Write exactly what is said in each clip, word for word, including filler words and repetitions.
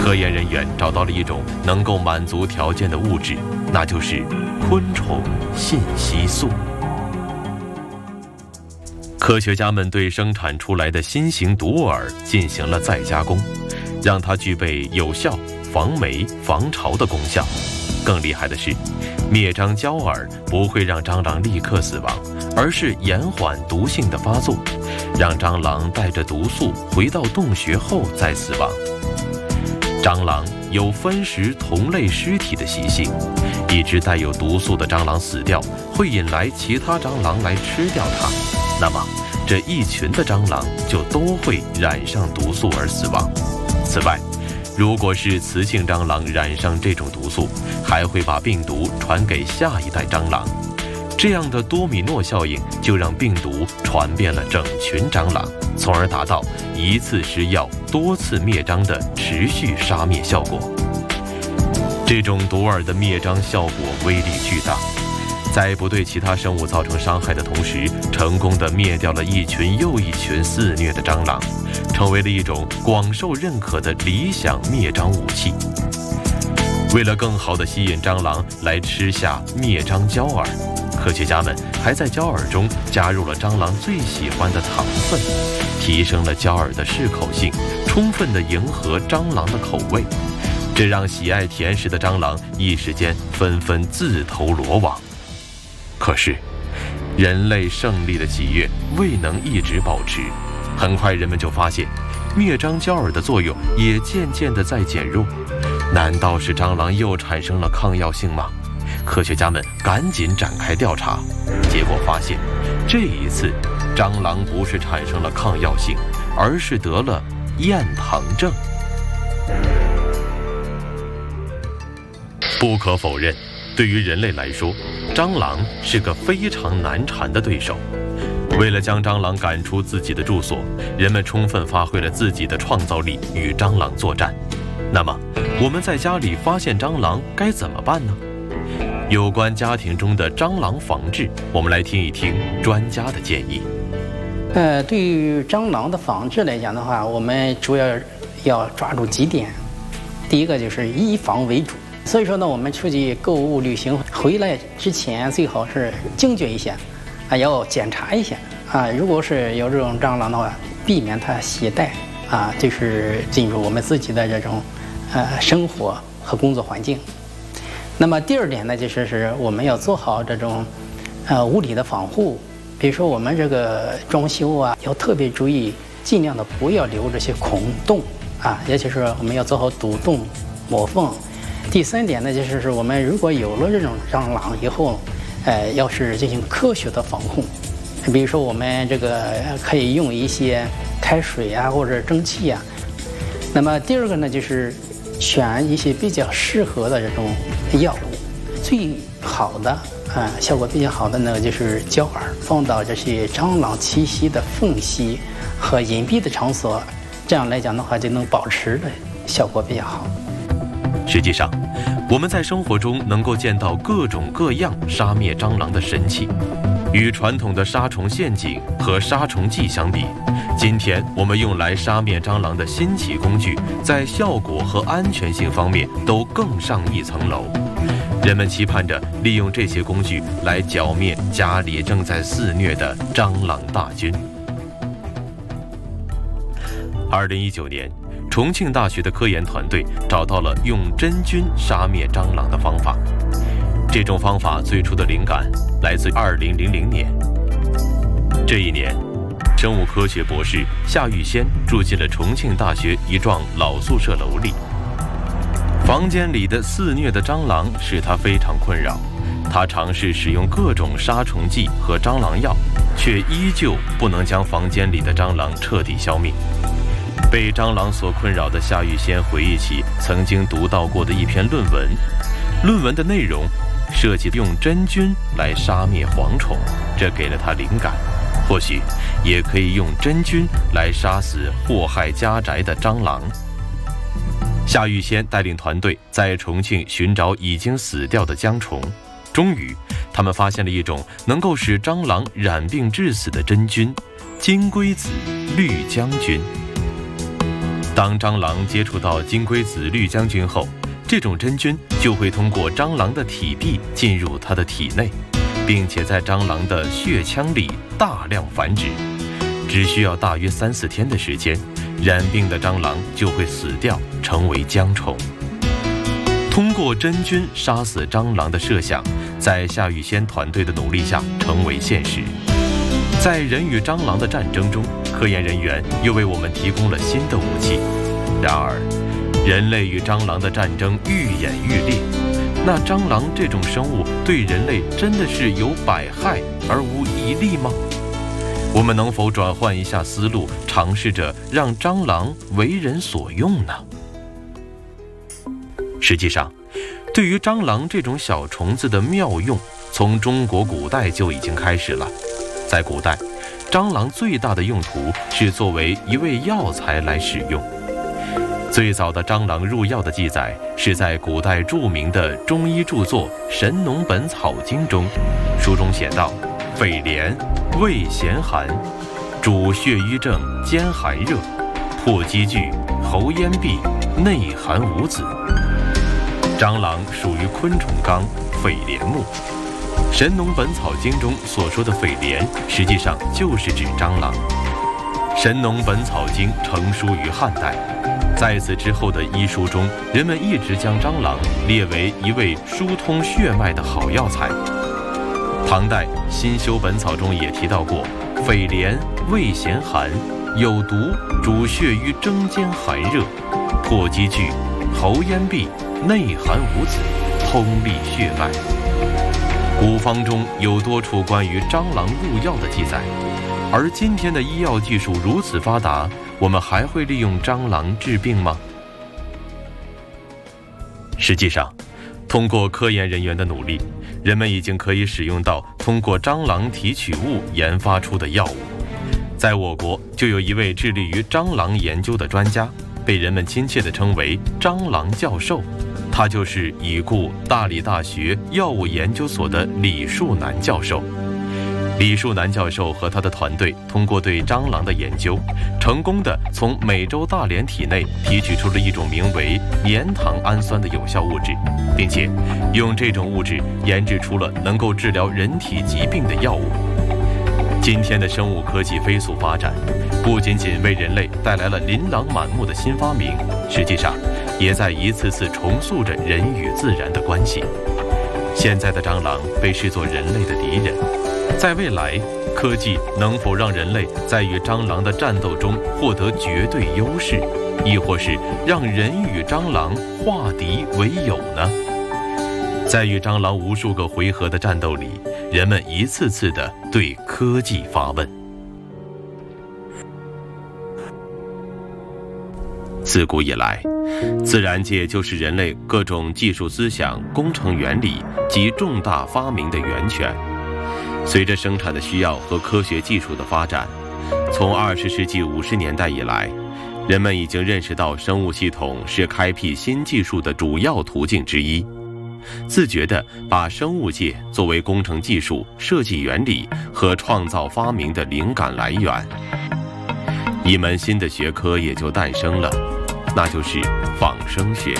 科研人员找到了一种能够满足条件的物质，那就是昆虫信息素。科学家们对生产出来的新型毒饵进行了再加工，让它具备有效防霉防潮的功效。更厉害的是，灭蟑胶饵不会让蟑螂立刻死亡，而是延缓毒性的发作，让蟑螂带着毒素回到洞穴后再死亡。蟑螂有分食同类尸体的习性，一只带有毒素的蟑螂死掉，会引来其他蟑螂来吃掉它，那么这一群的蟑螂就都会染上毒素而死亡。此外，如果是雌性蟑螂染上这种毒素，还会把病毒传给下一代蟑螂，这样的多米诺效应就让病毒传遍了整群蟑螂，从而达到一次施药多次灭蟑的持续杀灭效果。这种毒饵的灭蟑效果威力巨大，在不对其他生物造成伤害的同时，成功地灭掉了一群又一群肆虐的蟑螂，成为了一种广受认可的理想灭蟑武器。为了更好地吸引蟑螂来吃下灭蟑胶饵，科学家们还在胶饵中加入了蟑螂最喜欢的糖分，提升了胶饵的适口性，充分地迎合蟑螂的口味，这让喜爱甜食的蟑螂一时间纷纷自投罗网。可是，人类胜利的喜悦未能一直保持，很快人们就发现，灭蟑胶饵的作用也渐渐地在减弱。难道是蟑螂又产生了抗药性吗？科学家们赶紧展开调查，结果发现，这一次蟑螂不是产生了抗药性，而是得了厌糖症。不可否认，对于人类来说，蟑螂是个非常难缠的对手。为了将蟑螂赶出自己的住所，人们充分发挥了自己的创造力与蟑螂作战。那么，我们在家里发现蟑螂该怎么办呢？有关家庭中的蟑螂防治，我们来听一听专家的建议。 呃，对于蟑螂的防治来讲的话，我们主要要抓住几点。第一个就是以防为主，所以说呢，我们出去购物旅行回来之前，最好是警觉一下，啊，要检查一下啊。如果是有这种蟑螂的话，避免它携带啊，就是进入我们自己的这种呃生活和工作环境。那么第二点呢，就是是我们要做好这种呃物理的防护，比如说我们这个装修啊，要特别注意，尽量的不要留这些孔洞啊，也就是我们要做好堵洞、抹缝。第三点呢，就是我们如果有了这种蟑螂以后，呃，要是进行科学的防控，比如说我们这个可以用一些开水啊或者蒸汽啊。那么第二个呢，就是选一些比较适合的这种药物，最好的啊，效果比较好的呢，就是胶饵放到这些蟑螂栖息的缝隙和隐蔽的场所，这样来讲的话，就能保持的效果比较好。 实际上，我们在生活中能够见到各种各样杀灭蟑螂的神器。与传统的杀虫陷阱和杀虫剂相比，今天我们用来杀灭蟑螂的新奇工具，在效果和安全性方面都更上一层楼。人们期盼着利用这些工具来剿灭家里正在肆虐的蟑螂大军。二零一九年，重庆大学的科研团队找到了用真菌杀灭蟑螂的方法。这种方法最初的灵感来自二零零零年。这一年，生物科学博士夏玉仙住进了重庆大学一幢老宿舍楼里。房间里的肆虐的蟑螂使他非常困扰，他尝试使用各种杀虫剂和蟑螂药，却依旧不能将房间里的蟑螂彻底消灭。被蟑螂所困扰的夏玉仙回忆起曾经读到过的一篇论文，论文的内容涉及用真菌来杀灭蝗虫，这给了他灵感，或许也可以用真菌来杀死祸害家宅的蟑螂。夏玉仙带领团队在重庆寻找已经死掉的僵虫，终于他们发现了一种能够使蟑螂染病致死的真菌——金龟子绿浆菌。 当蟑螂接触到金龟子绿浆菌后，这种真菌就会通过蟑螂的体壁进入它的体内，并且在蟑螂的血腔里大量繁殖。只需要大约三四天的时间，染病的蟑螂就会死掉，成为浆虫。通过真菌杀死蟑螂的设想，在夏玉仙团队的努力下成为现实。在人与蟑螂的战争中，科研人员又为我们提供了新的武器。然而，人类与蟑螂的战争愈演愈烈，那蟑螂这种生物对人类真的是有百害而无一利吗？我们能否转换一下思路，尝试着让蟑螂为人所用呢？实际上，对于蟑螂这种小虫子的妙用，从中国古代就已经开始了。在古代，蟑螂最大的用途是作为一味药材来使用。最早的蟑螂入药的记载是在古代著名的中医著作《神农本草经》中，书中写道：匪廉，味咸寒，主血瘀症，兼寒热，破积聚，喉咽闭，内含五子。蟑螂属于昆虫纲匪廉目。《神农本草经》中所说的匪廉，实际上就是指蟑螂。《神农本草经》成书于汉代，在此之后的医书中，人们一直将蟑螂列为一味疏通血脉的好药材。唐代《新修本草》中也提到过，匪廉，味咸寒，有毒，主血瘀征兼寒热，破积聚，喉咽闭，内含五子，通利血脉。古方中有多处关于蟑螂入药的记载，而今天的医药技术如此发达，我们还会利用蟑螂治病吗？实际上，通过科研人员的努力，人们已经可以使用到通过蟑螂提取物研发出的药物。在我国，就有一位致力于蟑螂研究的专家，被人们亲切地称为蟑螂教授。他就是已故大理大学药物研究所的李树南教授。李树南教授和他的团队通过对蟑螂的研究，成功地从美洲大蠊体内提取出了一种名为粘糖氨酸的有效物质，并且用这种物质研制出了能够治疗人体疾病的药物。今天的生物科技飞速发展，不仅仅为人类带来了琳琅满目的新发明，实际上也在一次次重塑着人与自然的关系。现在的蟑螂被视作人类的敌人，在未来，科技能否让人类在与蟑螂的战斗中获得绝对优势，亦或是让人与蟑螂化敌为友呢？在与蟑螂无数个回合的战斗里，人们一次次地对科技发问。自古以来，自然界就是人类各种技术思想、工程原理及重大发明的源泉。随着生产的需要和科学技术的发展，从二十世纪五十年代以来，人们已经认识到生物系统是开辟新技术的主要途径之一，自觉地把生物界作为工程技术、设计原理和创造发明的灵感来源。一门新的学科也就诞生了，那就是仿生学。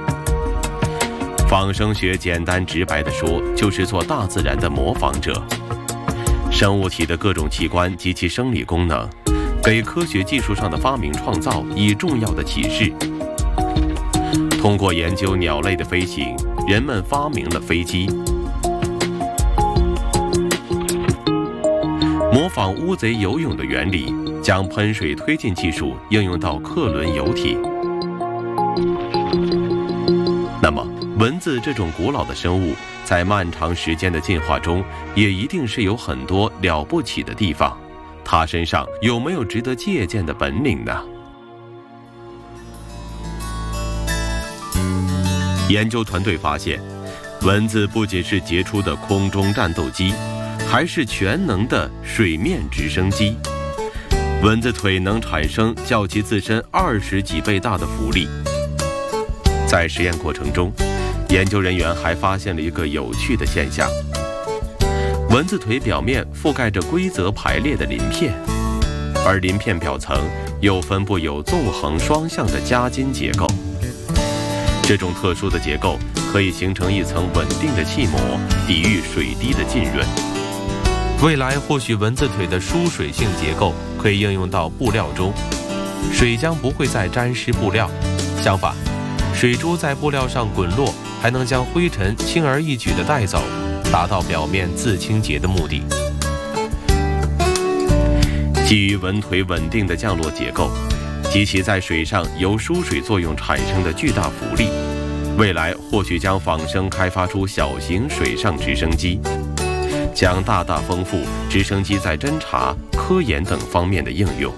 仿生学简单直白地说，就是做大自然的模仿者。生物体的各种器官及其生理功能，给科学技术上的发明创造以重要的启示。通过研究鸟类的飞行，人们发明了飞机。模仿乌贼游泳的原理，将喷水推进技术应用到客轮游艇。那么，蚊子这种古老的生物，在漫长时间的进化中，也一定是有很多了不起的地方。它身上有没有值得借鉴的本领呢？研究团队发现，蚊子不仅是杰出的空中战斗机，还是全能的水面直升机。蚊子腿能产生较其自身二十几倍大的浮力。在实验过程中，研究人员还发现了一个有趣的现象：蚊子腿表面覆盖着规则排列的鳞片，而鳞片表层又分布有纵横双向的夹筋结构。这种特殊的结构可以形成一层稳定的气膜，抵御水滴的浸润。未来或许蚊子腿的疏水性结构可以应用到布料中，水将不会再沾湿布料，相反，水珠在布料上滚落，还能将灰尘轻而易举地带走，达到表面自清洁的目的。基于蚊腿稳定的降落结构及其在水上由疏水作用产生的巨大浮力，未来或许将仿生开发出小型水上直升机，将大大丰富直升机在侦察、科研等方面的应用。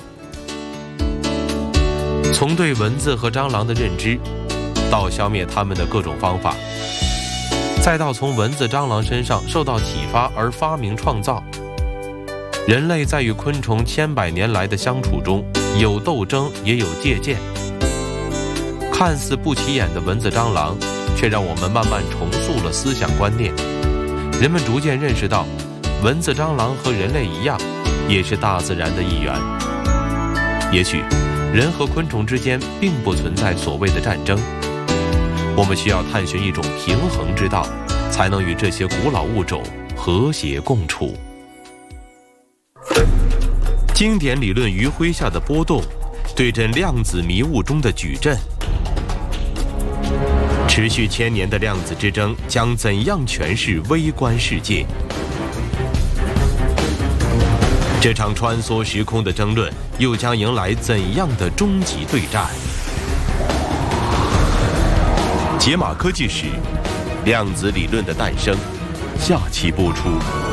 从对蚊子和蟑螂的认知，到消灭它们的各种方法，再到从蚊子、蟑螂身上受到启发而发明创造，人类在与昆虫千百年来的相处中，有斗争也有借鉴。看似不起眼的蚊子、蟑螂，却让我们慢慢重塑了思想观念。人们逐渐认识到，蚊子、蟑螂和人类一样，也是大自然的一员。也许人和昆虫之间并不存在所谓的战争，我们需要探寻一种平衡之道，才能与这些古老物种和谐共处。经典理论余晖下的波动，对阵量子迷雾中的矩阵。持续千年的量子之争将怎样诠释微观世界？这场穿梭时空的争论又将迎来怎样的终极对战？解码科技史，量子理论的诞生，下期播出。